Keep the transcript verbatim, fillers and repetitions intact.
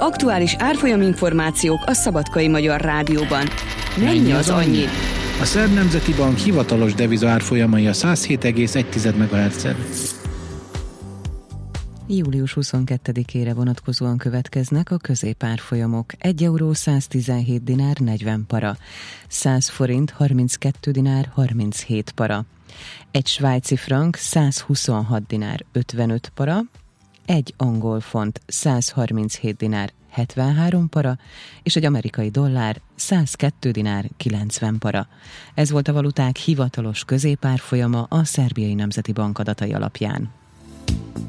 Aktuális árfolyaminformációk a Szabadkai Magyar Rádióban. Mennyi az annyi? A Szerb Nemzeti Bank hivatalos deviza árfolyamai a száz hét egész egy megahertzen. július huszonkettedikére vonatkozóan következnek a középárfolyamok. egy euró száztizenhét dinár negyven para, száz forint harminckét dinár harminchét para, egy svájci frank százhuszonhat dinár ötvenöt para, egy angol font százharminchét dinár hetvenhárom para, és egy amerikai dollár százkettő dinár kilencven para. Ez volt a valuták hivatalos középárfolyama a Szerbiai Nemzeti Bank adatai alapján.